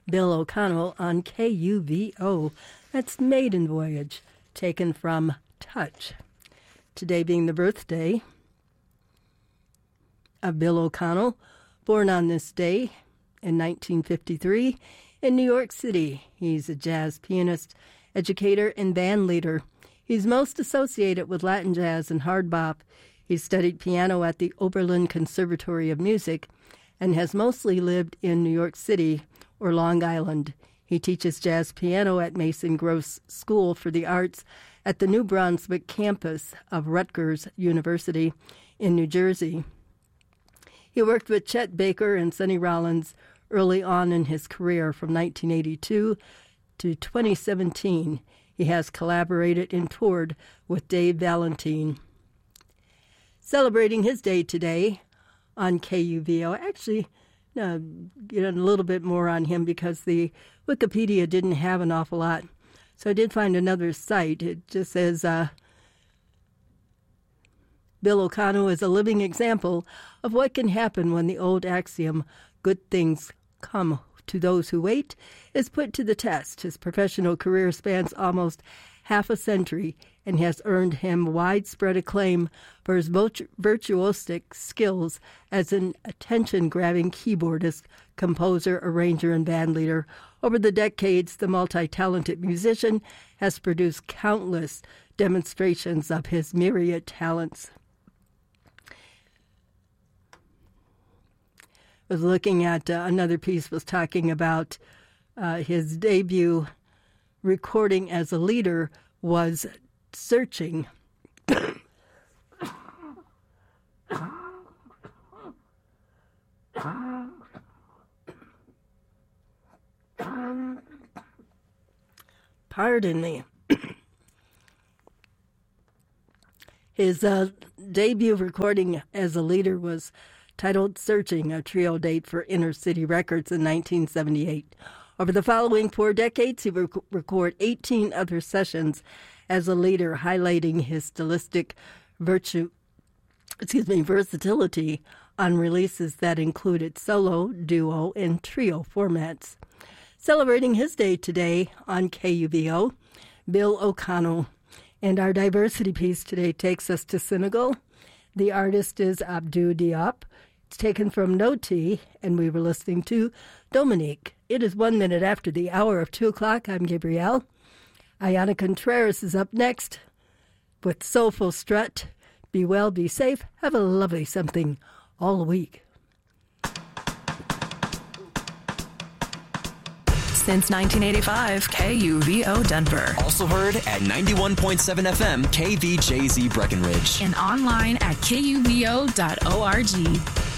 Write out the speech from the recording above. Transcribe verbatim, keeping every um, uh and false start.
Bill O'Connell on K U V O. That's Maiden Voyage, taken from Touch. Today being the birthday of Bill O'Connell, born on this day in nineteen fifty-three in New York City. He's a jazz pianist, educator, and band leader. He's most associated with Latin jazz and hard bop. He studied piano at the Oberlin Conservatory of Music and has mostly lived in New York City or Long Island. He teaches jazz piano at Mason Gross School for the Arts at the New Brunswick campus of Rutgers University in New Jersey. He worked with Chet Baker and Sonny Rollins early on in his career from nineteen eighty-two to twenty seventeen. He has collaborated and toured with Dave Valentine. Celebrating his day today on K U V O. Actually, uh, get a little bit more on him because the Wikipedia didn't have an awful lot. So I did find another site. It just says, uh, Bill O'Connell is a living example of what can happen when the old axiom, good things come to those who wait, is put to the test. His professional career spans almost half a century and has earned him widespread acclaim for his virtu- virtuosic skills as an attention-grabbing keyboardist, composer, arranger, and bandleader. Over the decades, the multi-talented musician has produced countless demonstrations of his myriad talents. I was looking at uh, another piece was talking about uh, his debut recording as a leader was Searching. Pardon me. His uh, debut recording as a leader was titled Searching, a trio date for Inner City Records in nineteen seventy-eight. Over the following four decades, he would rec- record eighteen other sessions as a leader, highlighting his stylistic virtue, excuse me, versatility on releases that included solo, duo, and trio formats. Celebrating his day today on K U V O, Bill O'Connell. And our diversity piece today takes us to Senegal. The artist is Abdou Diop. It's taken from Noti, and we were listening to Dominique. It is one minute after the hour of two o'clock. I'm Gabrielle. Ayana Contreras is up next with Soulful Strut. Be well, be safe. Have a lovely something all week. Since nineteen eighty-five, K U V O Denver. Also heard at ninety-one point seven F M, K V J Z Breckenridge. And online at K U V O dot org.